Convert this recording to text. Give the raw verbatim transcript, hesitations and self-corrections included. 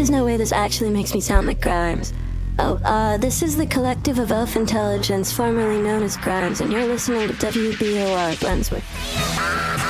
is no way this actually makes me sound like Grimes. Oh, uh, this is the Collective of Elf Intelligence, formerly known as Grimes, and you're listening to W B O R Glensworth.